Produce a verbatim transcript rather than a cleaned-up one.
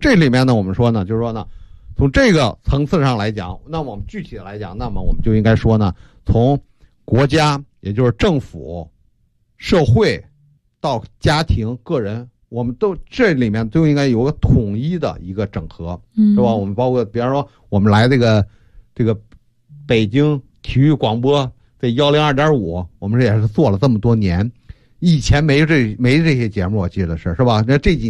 这里面呢，我们说呢，就是说呢，从这个层次上来讲，那么我们具体的来讲，那么我们就应该说呢，从国家，也就是政府、社会到家庭、个人，我们都这里面都应该有个统一的一个整合， 嗯， 是吧？我们包括，比方说我们来这个这个北京体育广播这幺零二点五，我们这也是做了这么多年，以前没这没这些节目，我记得是是吧？那这几